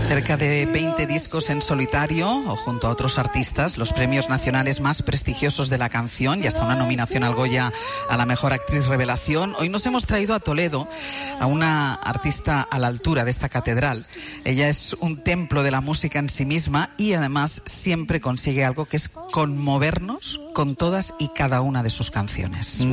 Cerca de 20 discos en solitario o junto a otros artistas, los premios nacionales más prestigiosos de la canción y hasta una nominación al Goya a la mejor actriz revelación. Hoy nos hemos traído a Toledo a una artista a la altura de esta catedral. Ella es un templo de la música en sí misma y además siempre consigue algo que es conmovernos con todas y cada una de sus canciones.